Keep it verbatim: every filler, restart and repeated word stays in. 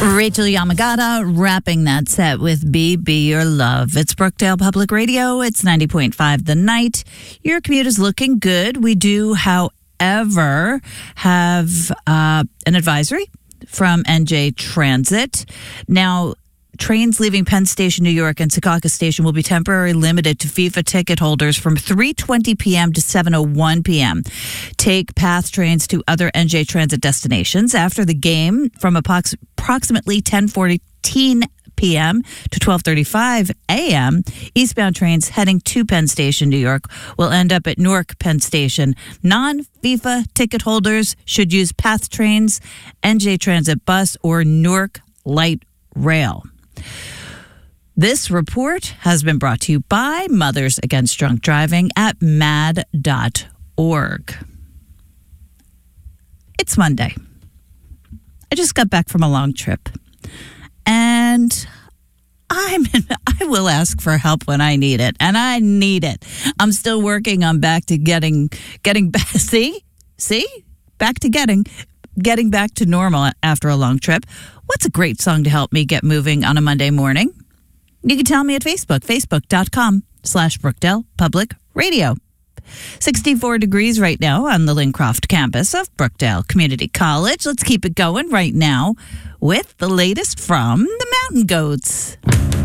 Rachel Yamagata wrapping that set with Be Be Your Love. It's Brookdale Public Radio. It's ninety point five The Night. Your commute is looking good. We do, however, have uh, an advisory from N J Transit. Now, trains leaving Penn Station, New York and Secaucus Station will be temporarily limited to FIFA ticket holders from three twenty p.m. to seven oh one p.m. Take PATH trains to other N J Transit destinations after the game from approx- approximately ten fourteen p.m. to twelve thirty-five a.m. Eastbound trains heading to Penn Station, New York will end up at Newark Penn Station. Non-FIFA ticket holders should use PATH trains, N J Transit bus, or Newark Light Rail. This report has been brought to you by Mothers Against Drunk Driving at mad dot org. It's Monday. I just got back from a long trip. And I'm in, I will ask for help when I need it. And I need it. I'm still working on back to getting, getting back. See? See? Back to getting, getting back to normal after a long trip. What's a great song to help me get moving on a Monday morning? You can tell me at Facebook, facebook.com slash Brookdale Public Radio. sixty-four degrees right now on the Lincroft campus of Brookdale Community College. Let's keep it going right now with the latest from the Mountain Goats.